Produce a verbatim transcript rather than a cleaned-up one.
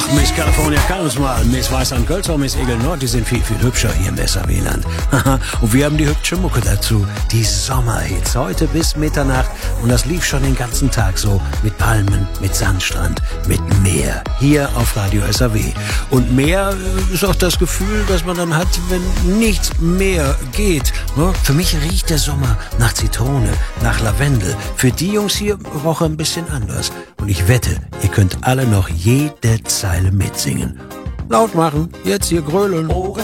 Miss California kann mal, Miss Weißland Gölzer und Miss Egel Nord, die sind viel, viel hübscher hier im S A W-Land. Und wir haben die hübsche Mucke dazu, die Sommerhits, heute bis Mitternacht. Und das lief schon den ganzen Tag so, mit Palmen, mit Sandstrand, mit Meer, hier auf Radio S A W. Und Meer ist auch das Gefühl, das man dann hat, wenn nichts mehr geht. Für mich riecht der Sommer nach Zitrone, nach Lavendel. Für die Jungs hier roch er ein bisschen anders. Und ich wette, ihr könnt alle noch jede Zeile mitsingen. Laut machen, jetzt hier grölen.